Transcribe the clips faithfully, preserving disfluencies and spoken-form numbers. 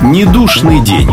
Недушный день.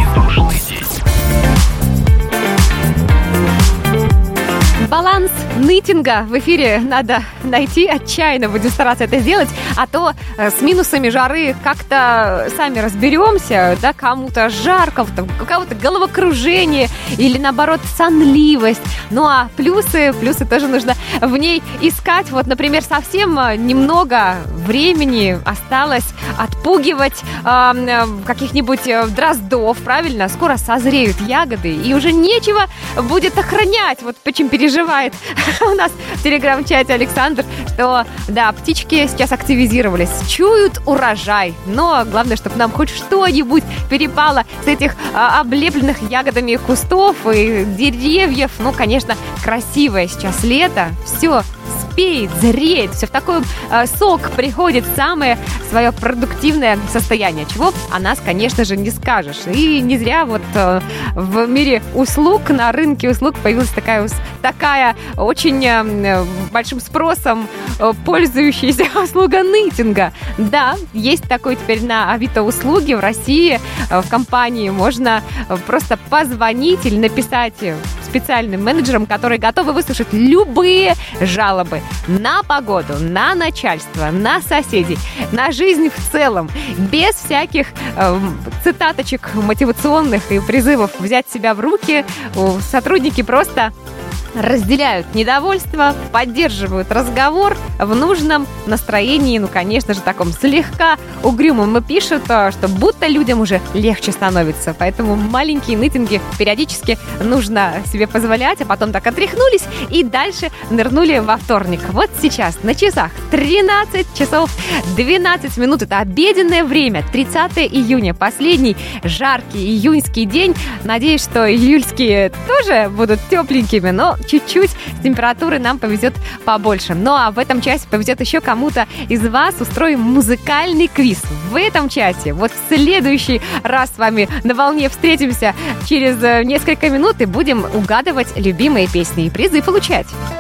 Баланс нытинга в эфире надо найти, отчаянно будем стараться это сделать, а то с минусами жары как-то сами разберемся, да, кому-то жарко, у кого-то головокружение или, наоборот, сонливость. Ну, а плюсы, плюсы тоже нужно в ней искать. Вот, например, совсем немного времени осталось отпугивать э, каких-нибудь дроздов, правильно? Скоро созреют ягоды, и уже нечего будет охранять. Вот почему переживает у нас в телеграм-чате Александр, что, да, птички сейчас активизировались, чуют урожай. Но главное, чтобы нам хоть что-нибудь перепало с этих а, облепленных ягодами кустов и деревьев. Ну, конечно, красивое сейчас лето, все спеет, зреет, все в такой э, сок приходит, самое свое продуктивное состояние, чего о нас, конечно же, не скажешь. И не зря вот э, в мире услуг, на рынке услуг появилась такая, такая очень э, большим спросом э, пользующаяся услуга нытинга. Да, есть такой теперь на Авито услуги в России, э, в компании можно э, просто позвонить или написать специальным менеджерам, которые готовы выслушать любые жалобы на погоду, на начальство, на соседей, на жизнь в целом, без всяких э, цитаточек мотивационных и призывов взять себя в руки. Сотрудники просто разделяют недовольство, поддерживают разговор в нужном настроении, ну, конечно же, таком слегка угрюмом, и пишут, что будто людям уже легче становится. Поэтому маленькие нытинги периодически нужно себе позволять, а потом так отряхнулись и дальше нырнули во вторник. Вот сейчас на часах тринадцать часов двенадцать минут. Это обеденное время, тридцатое июня, последний жаркий июньский день. Надеюсь, что июльские тоже будут тепленькими, но чуть-чуть с температурой нам повезет побольше. Ну а в этом часе повезет еще кому-то из вас. Устроим музыкальный квиз. В этом часе вот в следующий раз с вами на волне встретимся через несколько минут и будем угадывать любимые песни и призы получать.